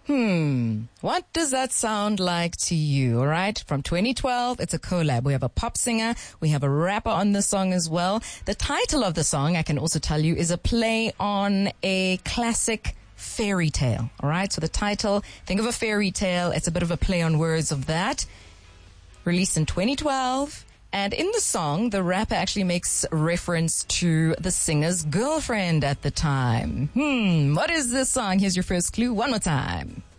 What does that sound like to you? All right. From 2012, it's a collab. We have a pop singer. We have a rapper on the song as well. The title of the song, I can also tell you, is a play on a classic fairy tale. All right. So the title, think of a fairy tale. It's a bit of a play on words of that. Released in 2012. And in the song, the rapper actually makes reference to the singer's girlfriend at the time. What is this song? Here's your first clue one more time.